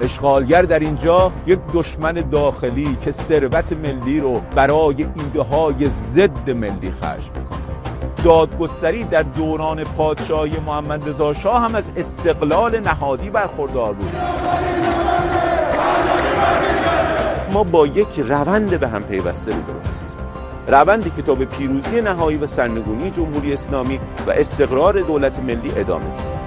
اشغالگر در اینجا یک دشمن داخلی که ثروت ملی رو برای ایده‌های ضد ملی خرج میکنه. دادگستری در دوران پادشاهی محمد رضا شاه هم از استقلال نهادی برخوردار بود. ما با یک روند به هم پیوسته روبرو هستیم. روندی که تا به پیروزی نهایی و سرنگونی جمهوری اسلامی و استقرار دولت ملی ادامه دارد.